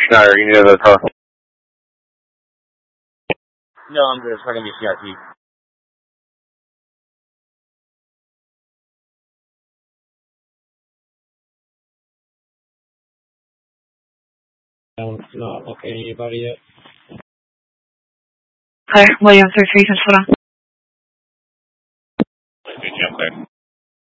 Schneider, you need another car? No, I'm good. It's not going to be CRP. Not okay, anybody yet? Claire, William 33, hold on.